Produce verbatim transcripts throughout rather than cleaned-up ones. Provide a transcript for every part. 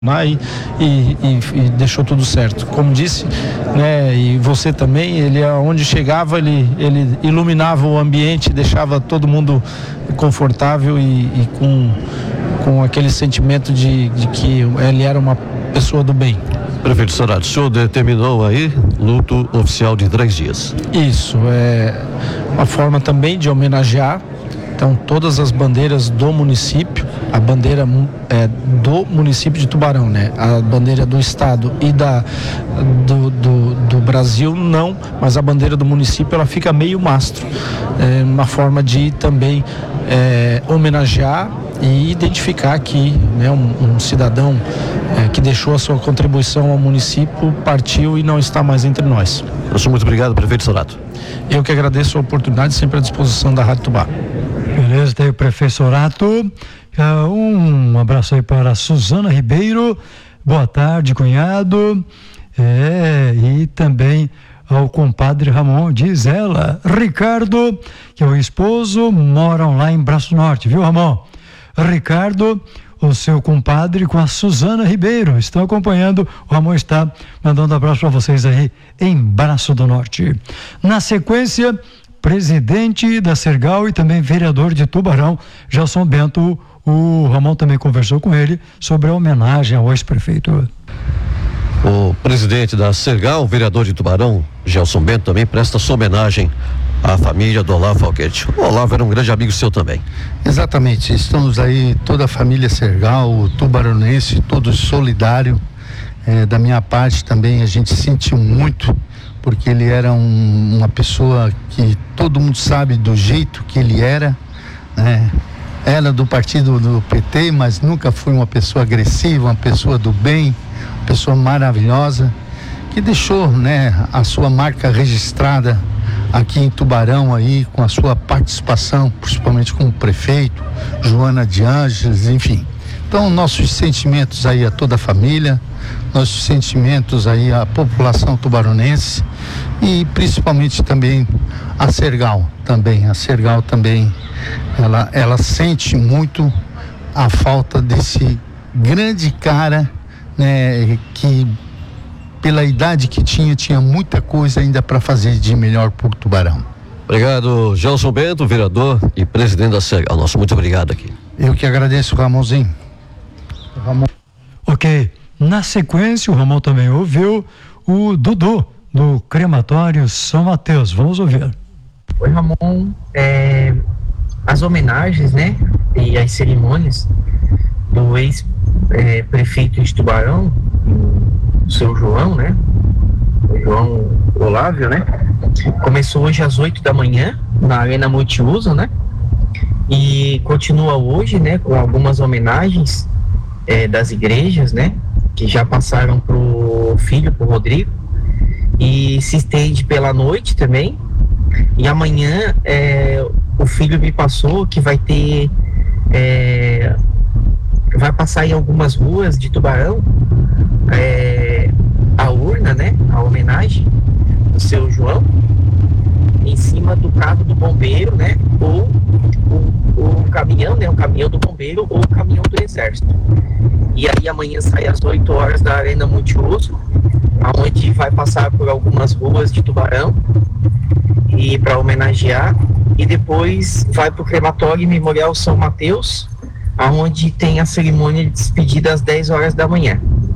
E, e, e deixou tudo certo. Como disse, né, e você também, ele aonde chegava, ele, ele iluminava o ambiente, deixava todo mundo confortável e, e com, com aquele sentimento de, de que ele era uma pessoa do bem. Prefeito Sorato, o senhor determinou aí luto oficial de três dias. Isso, é uma forma também de homenagear. Então, todas as bandeiras do município, a bandeira é, do município de Tubarão, né? A bandeira do estado e da, do, do, do Brasil, não, mas a bandeira do município, ela fica meio mastro. É uma forma de também é, homenagear e identificar que, né, um, um cidadão é, que deixou a sua contribuição ao município partiu e não está mais entre nós. Eu sou muito obrigado, prefeito Sorato. Eu que agradeço a oportunidade, sempre à disposição da Rádio Tubá. Beleza, tem o prefeito Sorato. Um abraço aí para a Suzana Ribeiro. Boa tarde, cunhado. É, e também ao compadre Ramon, diz ela. Ricardo, que é o esposo, moram lá em Braço Norte, viu, Ramon? Ricardo, o seu compadre com a Suzana Ribeiro, estão acompanhando. O Ramon está mandando um abraço para vocês aí em Braço do Norte. Na sequência, presidente da Sergal e também vereador de Tubarão, Gelson Bento. O Ramon também conversou com ele sobre a homenagem ao ex-prefeito. O presidente da Sergal, o vereador de Tubarão, Gelson Bento, também presta sua homenagem à família do Olavo Falquete. O Olavo era um grande amigo seu também. Exatamente, estamos aí, toda a família Sergal, o tubaronense, todos solidários. É, da minha parte também a gente sentiu muito, porque ele era um, uma pessoa que todo mundo sabe do jeito que ele era, né? Era do partido do P T, mas nunca foi uma pessoa agressiva, uma pessoa do bem, uma pessoa maravilhosa, que deixou, né, a sua marca registrada aqui em Tubarão aí, com a sua participação, principalmente como prefeito, Joana de Ângeles, enfim. Então, nossos sentimentos aí a toda a família, nossos sentimentos aí à população tubaronense e principalmente também a Sergal também. A Sergal também, ela, ela sente muito a falta desse grande cara, né, que pela idade que tinha, tinha muita coisa ainda para fazer de melhor por Tubarão. Obrigado, Gelson Bento, vereador e presidente da Sergal. Nosso muito obrigado aqui. Eu que agradeço, Ramonzinho. Ramon. Ok. Na sequência, o Ramon também ouviu o Dudu, do Crematório São Mateus. Vamos ouvir. Oi, Ramon. É, as homenagens, né, e as cerimônias do ex-prefeito de Tubarão, o seu João, né, o João Olávio, né, começou hoje às oito da manhã, na Arena Multiuso, né, e continua hoje, né, com algumas homenagens é, das igrejas, né, que já passaram pro filho, pro Rodrigo, e se estende pela noite também. E amanhã é, o filho me passou que vai ter é, vai passar em algumas ruas de Tubarão é, a urna, né, a homenagem do seu João em cima do carro do bombeiro, né, ou o, o caminhão, né, o caminhão do bombeiro ou o caminhão do exército. E aí amanhã sai às oito horas da Arena Multiuso, aonde vai passar por algumas ruas de Tubarão e para homenagear, e depois vai para o crematório Memorial São Mateus, aonde tem a cerimônia de despedida às dez horas da manhã.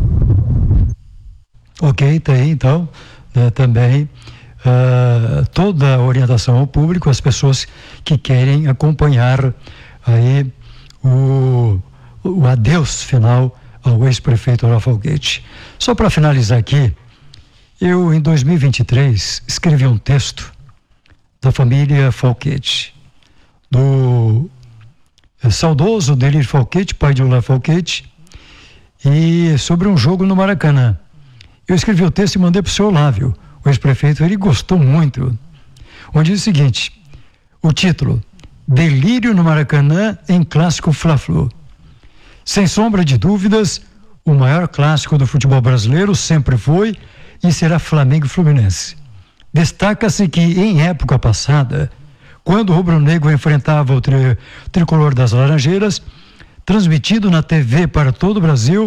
Ok, tem então né, também uh, toda a orientação ao público, as pessoas que querem acompanhar aí o o adeus final ao ex-prefeito Olavo Falquete. Só para finalizar aqui, eu em dois mil e vinte e três escrevi um texto da família Falquete, do saudoso Delir Falquete, pai de Olavo Falquete, e sobre um jogo no Maracanã. Eu escrevi o texto e mandei para o senhor Olávio, o ex-prefeito, ele gostou muito, onde diz o seguinte, o título, Delírio no Maracanã em clássico Fla-Flu. Sem sombra de dúvidas, o maior clássico do futebol brasileiro sempre foi e será Flamengo e Fluminense. Destaca-se que, em época passada, quando o rubro-negro enfrentava o tri- tricolor das Laranjeiras, transmitido na T V para todo o Brasil,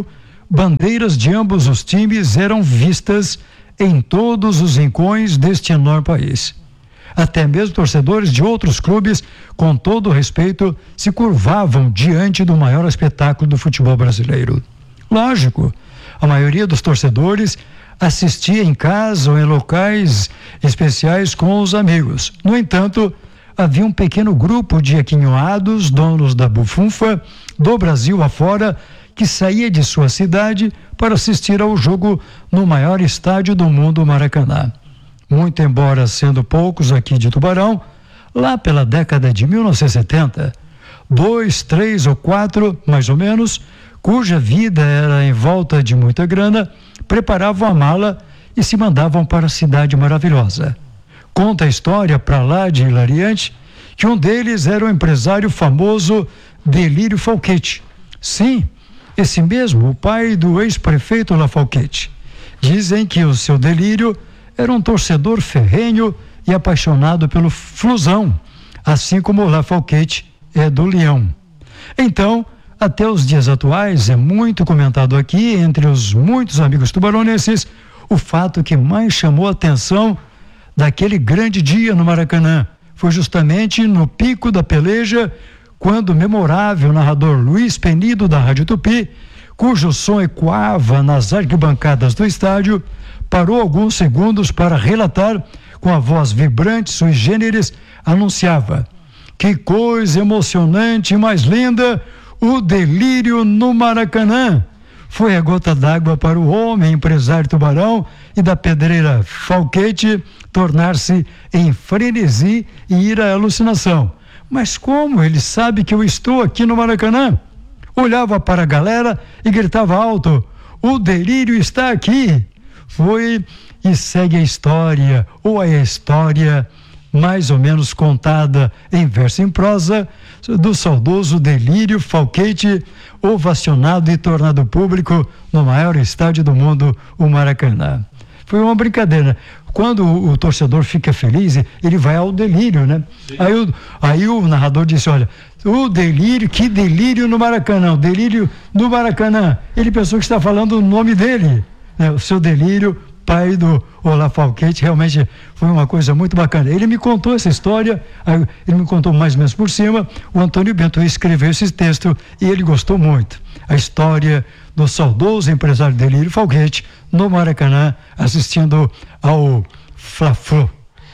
bandeiras de ambos os times eram vistas em todos os rincões deste enorme país. Até mesmo torcedores de outros clubes, com todo o respeito, se curvavam diante do maior espetáculo do futebol brasileiro. Lógico, a maioria dos torcedores assistia em casa ou em locais especiais com os amigos. No entanto, havia um pequeno grupo de aquinhoados, donos da bufunfa, do Brasil afora, que saía de sua cidade para assistir ao jogo no maior estádio do mundo, Maracanã. Muito embora sendo poucos aqui de Tubarão, lá pela década de mil novecentos e setenta, dois, três ou quatro, mais ou menos, cuja vida era em volta de muita grana, preparavam a mala e se mandavam para a cidade maravilhosa. Conta a história para lá de hilariante que um deles era o empresário famoso Delírio Falquete. Sim, esse mesmo, o pai do ex-prefeito La Falquete. Dizem que o seu Delírio era um torcedor ferrenho e apaixonado pelo Flusão, assim como o La Falquete é do Leão. Então, até os dias atuais, é muito comentado aqui, entre os muitos amigos tubaronenses, o fato que mais chamou a atenção daquele grande dia no Maracanã. Foi justamente no pico da peleja, quando o memorável narrador Luiz Penido, da Rádio Tupi, cujo som ecoava nas arquibancadas do estádio, parou alguns segundos para relatar, com a voz vibrante sui generis, anunciava: que coisa emocionante e mais linda, o delírio no Maracanã. Foi a gota d'água para o homem empresário Tubarão e da pedreira Falquete tornar-se em frenesi e ir à alucinação. Mas como ele sabe que eu estou aqui no Maracanã? Olhava para a galera e gritava alto: o delírio está aqui. Foi e segue a história, ou a história mais ou menos contada em verso e em prosa, do saudoso Delírio Falquete, ovacionado e tornado público no maior estádio do mundo, o Maracanã. Foi uma brincadeira. Quando o, o torcedor fica feliz, ele vai ao delírio, né? Aí o, aí o narrador disse: olha, o delírio, que delírio no Maracanã, o delírio no Maracanã. Ele pensou que está falando o nome dele, né? O seu Delírio, pai do Olá Falquete. Realmente foi uma coisa muito bacana. Ele me contou essa história, ele me contou mais ou menos por cima. O Antônio Bento escreveu esse texto e ele gostou muito. A história do saudoso empresário Delírio Falquete no Maracanã, assistindo ao Fla-Flu.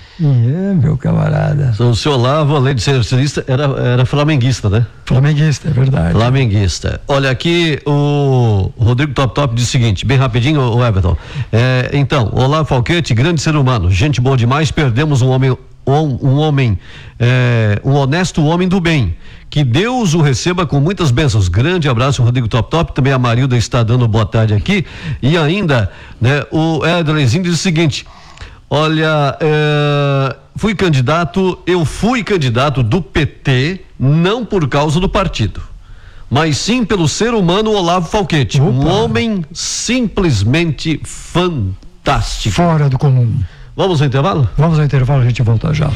É, meu camarada. O senhor Olavo, além de ser artista, era, era flamenguista, né? Flamenguista, é verdade. Flamenguista. Olha, aqui o Rodrigo Top Top diz o seguinte, bem rapidinho, o Everton. É, então, Olavo Falquete, grande ser humano, gente boa demais, perdemos um homem, um, um homem, é, um honesto homem do bem. Que Deus o receba com muitas bênçãos. Grande abraço, Rodrigo Top Top. Também a Marilda está dando boa tarde aqui. E ainda, né, o Edrezinho diz o seguinte: olha, é, fui candidato, eu fui candidato do P T, não por causa do partido, mas sim pelo ser humano Olavo Falquete. Opa. Um homem simplesmente fantástico. Fora do comum. Vamos ao intervalo? Vamos ao intervalo, a gente volta já.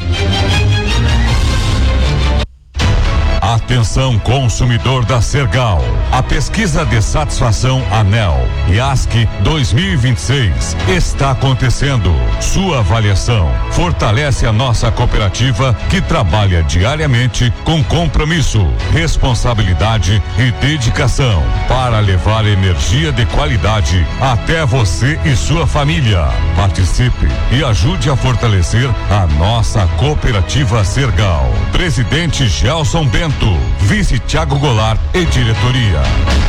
Atenção, consumidor da Sergal. A pesquisa de satisfação ANEEL I A S C dois mil e vinte e seis está acontecendo. Sua avaliação fortalece a nossa cooperativa, que trabalha diariamente com compromisso, responsabilidade e dedicação para levar energia de qualidade até você e sua família. Participe e ajude a fortalecer a nossa cooperativa Sergal. Presidente Gelson Bento, vice Thiago Goulart e diretoria.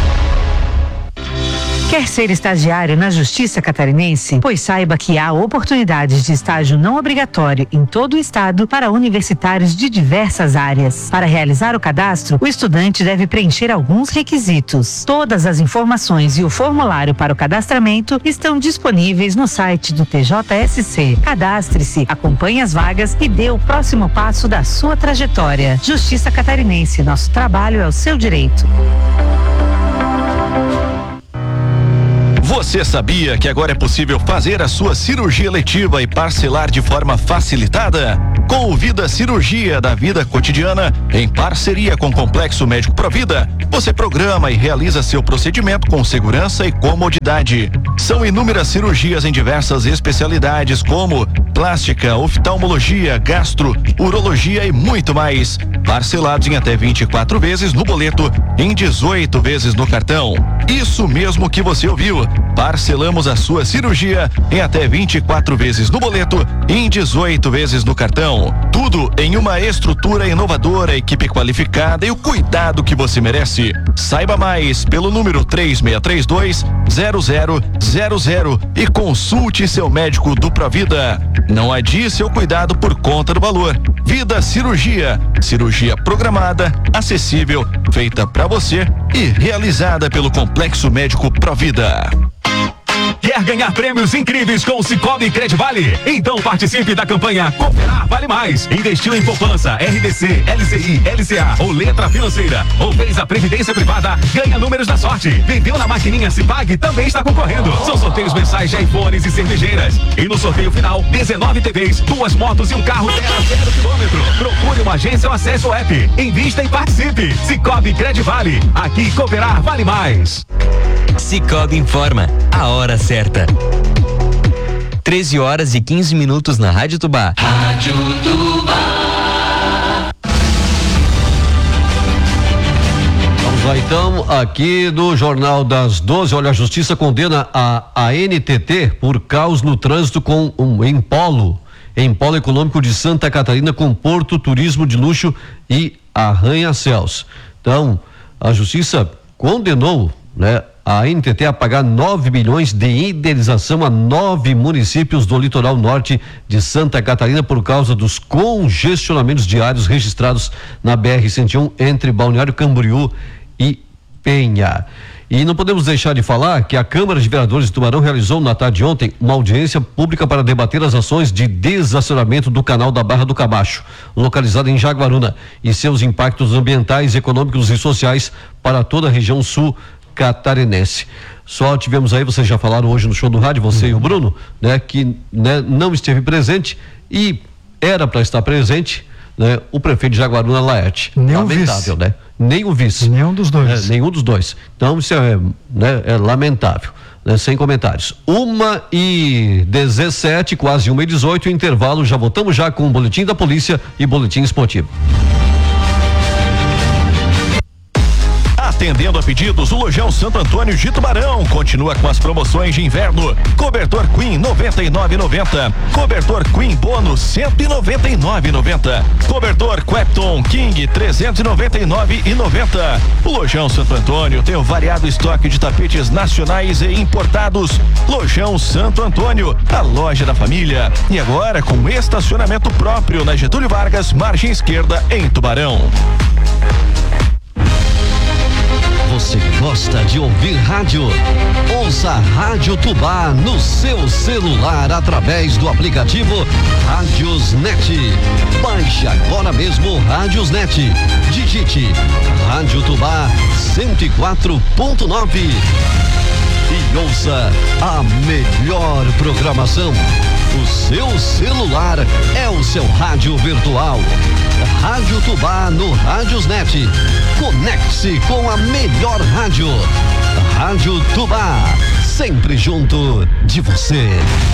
Quer ser estagiário na Justiça Catarinense? Pois saiba que há oportunidades de estágio não obrigatório em todo o estado para universitários de diversas áreas. Para realizar o cadastro, o estudante deve preencher alguns requisitos. Todas as informações e o formulário para o cadastramento estão disponíveis no site do T J S C. Cadastre-se, acompanhe as vagas e dê o próximo passo da sua trajetória. Justiça Catarinense, nosso trabalho é o seu direito. Você sabia que agora é possível fazer a sua cirurgia eletiva e parcelar de forma facilitada? Com o Vida Cirurgia da Vida Cotidiana, em parceria com o Complexo Médico Provida, você programa e realiza seu procedimento com segurança e comodidade. São inúmeras cirurgias em diversas especialidades como plástica, oftalmologia, gastro, urologia e muito mais. Parcelados em até vinte e quatro vezes no boleto, em dezoito vezes no cartão. Isso mesmo que você ouviu. Parcelamos a sua cirurgia em até vinte e quatro vezes no boleto e em dezoito vezes no cartão. Tudo em uma estrutura inovadora, equipe qualificada e o cuidado que você merece. Saiba mais pelo número três seis três dois, zero zero zero zero e consulte seu médico do Provida. Não adie seu cuidado por conta do valor. Vida Cirurgia. Cirurgia programada, acessível, feita para você e realizada pelo Complexo Médico Provida. Quer ganhar prêmios incríveis com o Sicoob Credivale? Então participe da campanha Cooperar Vale Mais. Investiu em poupança, R D C, L C I, L C A ou letra financeira, ou fez a previdência privada, ganha números da sorte. Vendeu na maquininha Cipag, também está concorrendo. São sorteios mensais de iPhones e cervejeiras. E no sorteio final, dezenove T Vs, duas motos e um carro zero a zero quilômetro. Procure uma agência ou acesse o app. Invista e participe. Sicoob Credivale. Aqui Cooperar Vale Mais. Sicoob informa a hora certa. treze horas e quinze minutos na Rádio Tubá. Rádio Tubá. Vamos lá então, aqui do Jornal das doze. Olha, a Justiça condena a, a N T T por caos no trânsito com um em polo, em polo econômico de Santa Catarina, com porto, turismo de luxo e arranha-céus. Então, a Justiça condenou, né, a N T T a pagar nove milhões de indenização a nove municípios do litoral norte de Santa Catarina por causa dos congestionamentos diários registrados na B R cento e um entre Balneário Camboriú e Penha. E não podemos deixar de falar que a Câmara de Vereadores de Tubarão realizou na tarde de ontem uma audiência pública para debater as ações de desacionamento do canal da Barra do Cabacho, localizado em Jaguaruna, e seus impactos ambientais, econômicos e sociais para toda a região sul catarinense. Só tivemos aí, vocês já falaram hoje no show do rádio, você uhum. e o Bruno, né, que né, não esteve presente e era para estar presente, né, o prefeito de Jaguaruna, Laerte. Nem lamentável, o vice. né? Nem o vice. Nenhum dos dois. É, nenhum dos dois. Então isso é, né, é lamentável, né, sem comentários. Uma e dezessete, quase uma e dezoito, intervalo, já voltamos já com o boletim da polícia e boletim esportivo. Atendendo a pedidos, o Lojão Santo Antônio de Tubarão continua com as promoções de inverno. Cobertor Queen noventa e nove reais e noventa centavos. Cobertor Queen Bônus cento e noventa e nove reais e noventa centavos. Cobertor Quepton King trezentos e noventa e nove reais e noventa centavos. O Lojão Santo Antônio tem um variado estoque de tapetes nacionais e importados. Lojão Santo Antônio, a loja da família. E agora com estacionamento próprio na Getúlio Vargas, margem esquerda, em Tubarão. Você gosta de ouvir rádio? Ouça a Rádio Tubá no seu celular através do aplicativo Rádiosnet. Baixe agora mesmo o Rádiosnet. Digite Rádio Tubá cento e quatro ponto nove e ouça a melhor programação. O seu celular é o seu rádio virtual. Rádio Tubá no Rádiosnet. Conecte-se com a melhor rádio. Rádio Tubá, sempre junto de você.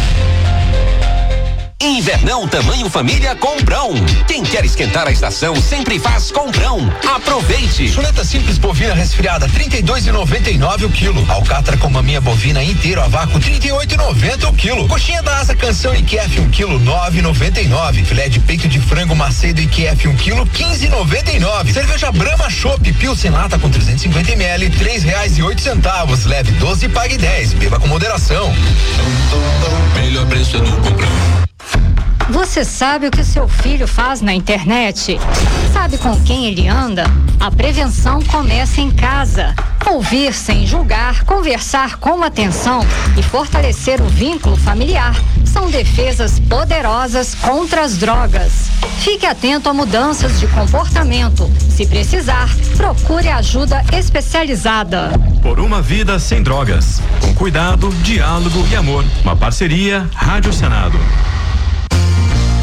Invernão tamanho família Comprão. Quem quer esquentar a estação sempre faz Comprão. Aproveite. Chuleta simples bovina resfriada trinta e dois reais e noventa e nove centavos o quilo. Alcatra com maminha bovina inteiro a vácuo trinta e oito reais e noventa centavos o quilo. Coxinha da asa Canção I Q F um quilo nove reais e noventa e nove centavos. Filé de peito de frango Macedo I Q F um quilo quinze reais e noventa e nove centavos. Cerveja Brahma Chopp Pilsen lata com trezentos e cinquenta mililitros três reais e oito centavos. Leve doze e pague dez. Beba com moderação. Melhor preço é no Comprão. Você sabe o que seu filho faz na internet? Sabe com quem ele anda? A prevenção começa em casa. Ouvir sem julgar, conversar com atenção e fortalecer o vínculo familiar são defesas poderosas contra as drogas. Fique atento a mudanças de comportamento. Se precisar, procure ajuda especializada. Por uma vida sem drogas. Com cuidado, diálogo e amor. Uma parceria Rádio Senado.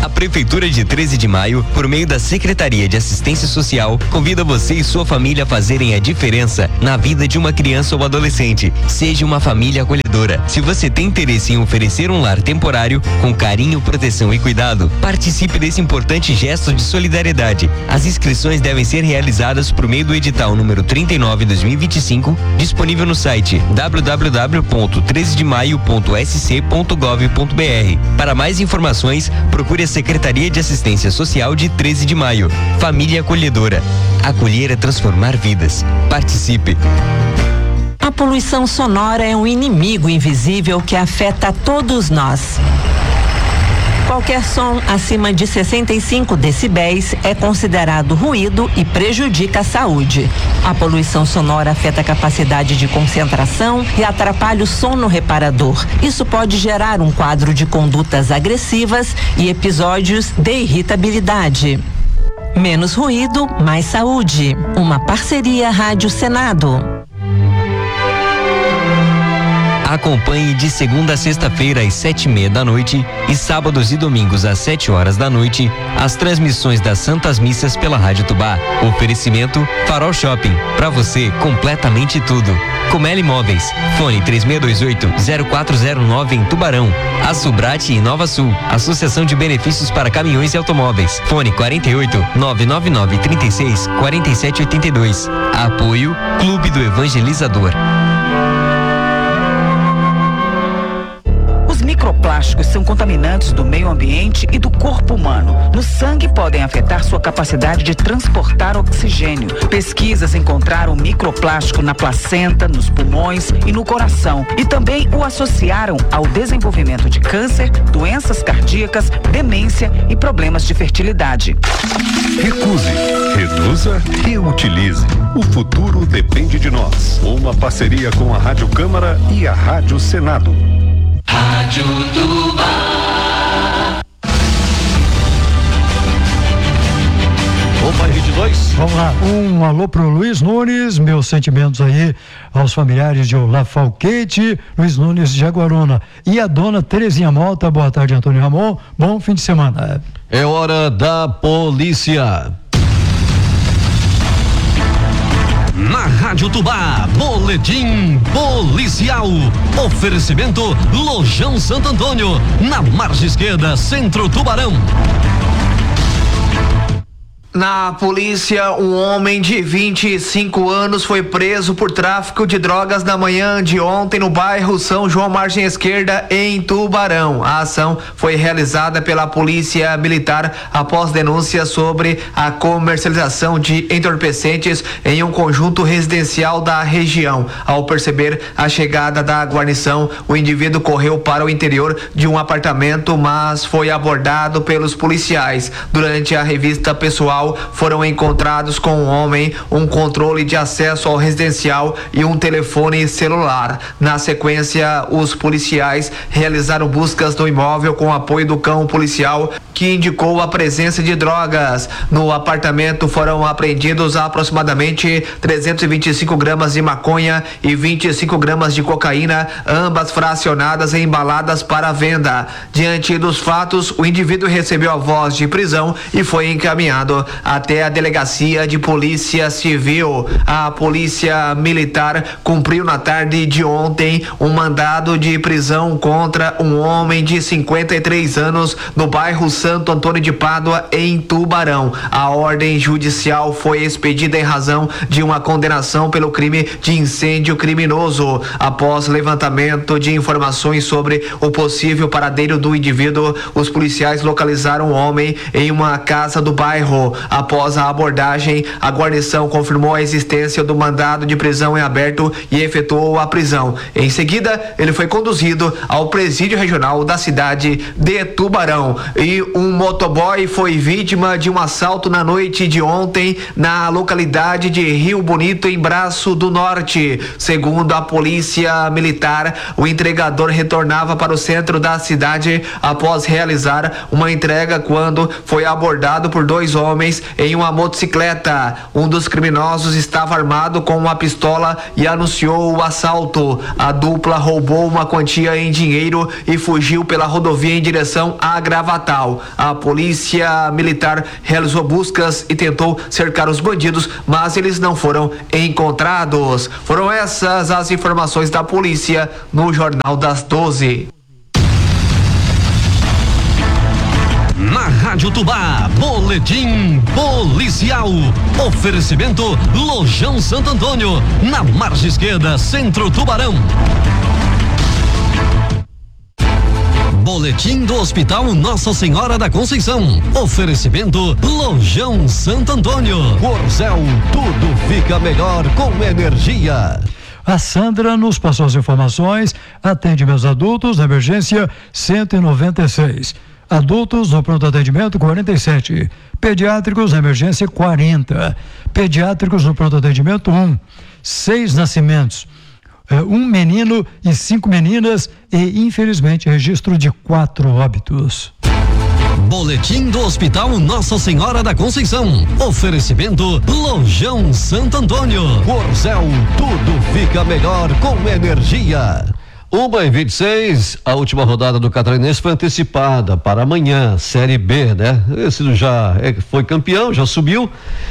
A Prefeitura de treze de Maio, por meio da Secretaria de Assistência Social, convida você e sua família a fazerem a diferença na vida de uma criança ou adolescente. Seja uma família acolhedora. Se você tem interesse em oferecer um lar temporário, com carinho, proteção e cuidado, participe desse importante gesto de solidariedade. As inscrições devem ser realizadas por meio do edital número trinta e nove barra dois mil e vinte e cinco, disponível no site w w w ponto treze de maio ponto s c ponto gov ponto b r. Para mais informações, procure a Secretaria de Assistência Social de treze de Maio. Família acolhedora. Acolher é transformar vidas. Participe. A poluição sonora é um inimigo invisível que afeta todos nós. Qualquer som acima de sessenta e cinco decibéis é considerado ruído e prejudica a saúde. A poluição sonora afeta a capacidade de concentração e atrapalha o sono reparador. Isso pode gerar um quadro de condutas agressivas e episódios de irritabilidade. Menos ruído, mais saúde. Uma parceria Rádio Senado. Acompanhe de segunda a sexta-feira às sete e meia da noite e sábados e domingos às sete horas da noite as transmissões das Santas Missas pela Rádio Tubá. Oferecimento Farol Shopping. Pra você, completamente tudo. Comeli Imóveis. Fone três seis dois oito, zero quatro zero nove em Tubarão. A Subrate em Nova Sul. Associação de Benefícios para Caminhões e Automóveis. Fone quarenta e oito, nove nove nove, trinta e seis, quarenta e sete oitenta e dois. Apoio Clube do Evangelizador. Microplásticos são contaminantes do meio ambiente e do corpo humano. No sangue podem afetar sua capacidade de transportar oxigênio. Pesquisas encontraram microplástico na placenta, nos pulmões e no coração. E também o associaram ao desenvolvimento de câncer, doenças cardíacas, demência e problemas de fertilidade. Recuse, reduza, reutilize. O futuro depende de nós. Uma parceria com a Rádio Câmara e a Rádio Senado. Rádio Tubá. Opa, Rede dois. Vamos lá, um alô pro Luiz Nunes, meus sentimentos aí aos familiares de Olá Falquete, Luiz Nunes de Jaguaruna e a dona Terezinha Malta. Boa tarde, Antônio Ramon, bom fim de semana. É hora da polícia. Na Rádio Tubá, boletim policial. Oferecimento Lojão Santo Antônio, na margem esquerda, Centro Tubarão. Na polícia, um homem de vinte e cinco anos foi preso por tráfico de drogas na manhã de ontem no bairro São João Margem Esquerda, em Tubarão. A ação foi realizada pela Polícia Militar após denúncias sobre a comercialização de entorpecentes em um conjunto residencial da região. Ao perceber a chegada da guarnição, o indivíduo correu para o interior de um apartamento, mas foi abordado pelos policiais. Durante a revista pessoal, foram encontrados com o homem um controle de acesso ao residencial e um telefone celular. Na sequência, os policiais realizaram buscas no imóvel com apoio do cão policial, que indicou a presença de drogas. No apartamento foram apreendidos aproximadamente trezentos e vinte e cinco gramas de maconha e vinte e cinco gramas de cocaína, ambas fracionadas e embaladas para venda. Diante dos fatos, o indivíduo recebeu a voz de prisão e foi encaminhado até a delegacia de polícia civil. A polícia militar cumpriu na tarde de ontem um mandado de prisão contra um homem de cinquenta e três anos no bairro Santo Antônio de Pádua, em Tubarão. A ordem judicial foi expedida em razão de uma condenação pelo crime de incêndio criminoso. Após levantamento de informações sobre o possível paradeiro do indivíduo, os policiais localizaram o homem em uma casa do bairro. Após a abordagem, a guarnição confirmou a existência do mandado de prisão em aberto e efetuou a prisão. Em seguida, ele foi conduzido ao presídio regional da cidade de Tubarão. E um motoboy foi vítima de um assalto na noite de ontem na localidade de Rio Bonito, em Braço do Norte. Segundo a polícia militar, o entregador retornava para o centro da cidade após realizar uma entrega quando foi abordado por dois homens homens em uma motocicleta. Um dos criminosos estava armado com uma pistola e anunciou o assalto. A dupla roubou uma quantia em dinheiro e fugiu pela rodovia em direção a Gravatal. A polícia militar realizou buscas e tentou cercar os bandidos, mas eles não foram encontrados. Foram essas as informações da polícia no Jornal das doze. Na Rádio Tubá, boletim policial. Oferecimento Lojão Santo Antônio, na margem esquerda, Centro Tubarão. Boletim do Hospital Nossa Senhora da Conceição. Oferecimento Lojão Santo Antônio. Corzel, tudo fica melhor com energia. A Sandra nos passou as informações. Atende meus adultos na emergência cento e noventa e seis. Adultos no pronto atendimento quarenta e sete. Pediátricos na emergência quarenta. Pediátricos no pronto atendimento um. Seis nascimentos. Um menino e cinco meninas e, infelizmente, registro de quatro óbitos. Boletim do Hospital Nossa Senhora da Conceição. Oferecimento Lojão Santo Antônio. Corzel, tudo fica melhor com energia. Uma e vinte e seis, a última rodada do Catarinense foi antecipada para amanhã, Série B, né? Esse já é, foi campeão, já subiu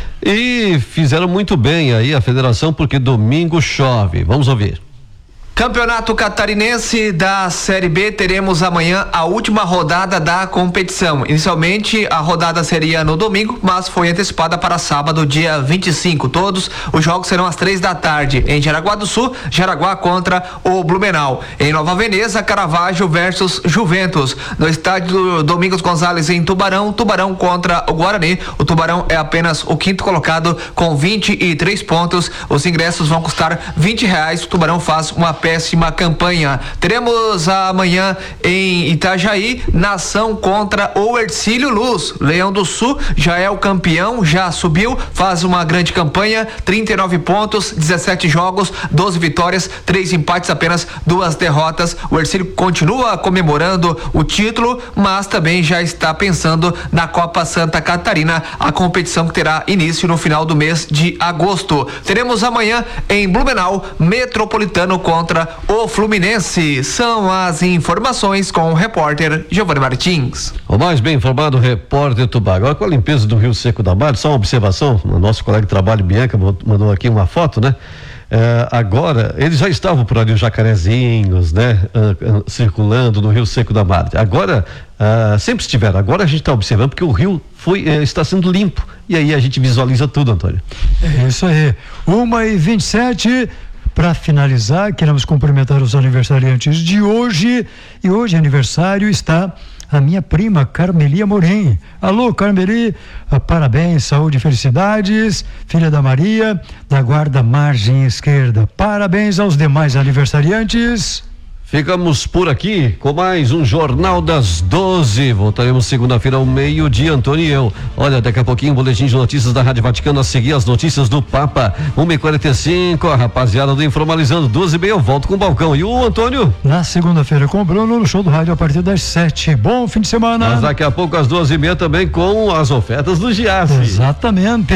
e fizeram muito bem aí a federação porque domingo chove. Vamos ouvir. Campeonato Catarinense da Série B, teremos amanhã a última rodada da competição. Inicialmente a rodada seria no domingo, mas foi antecipada para sábado, dia vinte e cinco. Todos os jogos serão às três da tarde em Jaraguá do Sul, Jaraguá contra o Blumenau. Em Nova Veneza, Caravaggio versus Juventus. No estádio Domingos Gonzalez em Tubarão, Tubarão contra o Guarani. O Tubarão é apenas o quinto colocado com vinte e três pontos. Os ingressos vão custar vinte reais. O Tubarão faz uma péssima campanha. Teremos amanhã em Itajaí, Nação contra o Hercílio Luz. Leão do Sul já é o campeão, já subiu, faz uma grande campanha, trinta e nove pontos, dezessete jogos, doze vitórias, três empates, apenas duas derrotas. O Hercílio continua comemorando o título, mas também já está pensando na Copa Santa Catarina, a competição que terá início no final do mês de agosto. Teremos amanhã em Blumenau, Metropolitano contra o Fluminense. São as informações com o repórter Giovanni Martins. O mais bem informado repórter Tubá. Agora com a limpeza do Rio Seco da Mar, só uma observação, o nosso colega de trabalho Bianca mandou aqui uma foto, né? É, agora, eles já estavam por ali os jacarezinhos, né? Uh, uh, circulando no Rio Seco da Mar. Agora, uh, sempre estiveram. Agora a gente está observando porque o rio foi, uh, está sendo limpo. E aí a gente visualiza tudo, Antônio. É isso aí. uma e vinte e sete. Para finalizar, queremos cumprimentar os aniversariantes de hoje. E hoje aniversário está a minha prima Carmeli Amorim. Alô, Carmeli, parabéns, saúde e felicidades. Filha da Maria, da guarda margem esquerda. Parabéns aos demais aniversariantes. Ficamos por aqui com mais um Jornal das doze. Voltaremos segunda-feira ao meio-dia, Antônio e eu. Olha, daqui a pouquinho, boletim de notícias da Rádio Vaticano a seguir as notícias do Papa. uma e quarenta e cinco, a rapaziada do Informalizando. duas e meia, eu volto com o balcão. E o Antônio? Na segunda-feira com o Bruno, no show do rádio a partir das sete. Bom fim de semana. Mas daqui a pouco, às duas e meia, também com as ofertas do Giasse. Exatamente.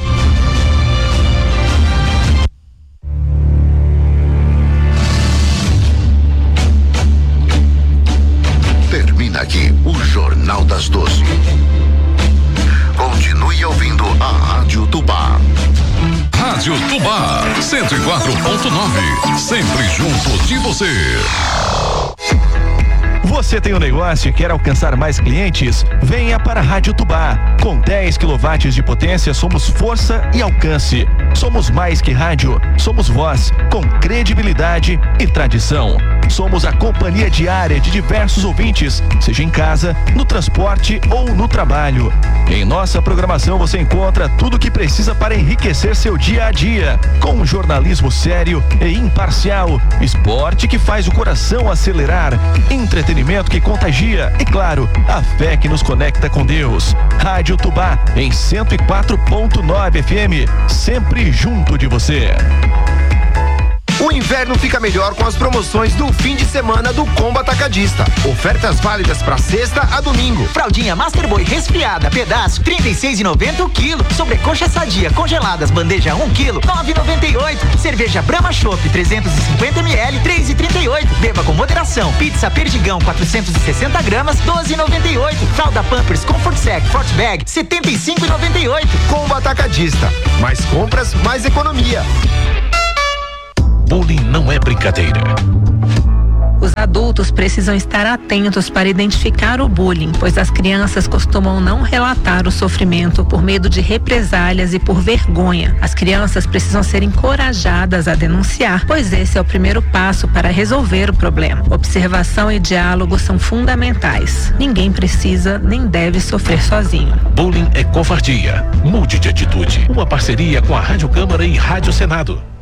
Aqui, o Jornal das doze. Continue ouvindo a Rádio Tubá. Rádio Tubá, cento e quatro ponto nove. Sempre junto de você. Você tem um negócio e quer alcançar mais clientes? Venha para a Rádio Tubá. Com dez quilowatts de potência, somos força e alcance. Somos mais que rádio, somos voz, com credibilidade e tradição. Somos a companhia diária de diversos ouvintes, seja em casa, no transporte ou no trabalho. Em nossa programação você encontra tudo o que precisa para enriquecer seu dia a dia, com um jornalismo sério e imparcial, esporte que faz o coração acelerar, entretenimento que contagia e, claro, a fé que nos conecta com Deus. Rádio Tubá em cento e quatro ponto nove F M, sempre junto de você. O inverno fica melhor com as promoções do fim de semana do Combo Atacadista. Ofertas válidas para sexta a domingo. Fraldinha Masterboy resfriada, pedaço, trinta e seis e noventa o quilo. Sobrecoxa sadia congeladas, bandeja um quilo, nove e noventa e oito. Cerveja Brahma Chopp trezentos e cinquenta mililitros, três e trinta e oito. Beba com moderação. Pizza Perdigão quatrocentos e sessenta gramas, doze e noventa e oito. Fralda Pampers Comfort Sec Forte Bag, setenta e cinco e noventa e oito. Combo Atacadista. Mais compras, mais economia. Bullying não é brincadeira. Os adultos precisam estar atentos para identificar o bullying, pois as crianças costumam não relatar o sofrimento por medo de represálias e por vergonha. As crianças precisam ser encorajadas a denunciar, pois esse é o primeiro passo para resolver o problema. Observação e diálogo são fundamentais. Ninguém precisa nem deve sofrer sozinho. Bullying é covardia. Mude de atitude. Uma parceria com a Rádio Câmara e Rádio Senado.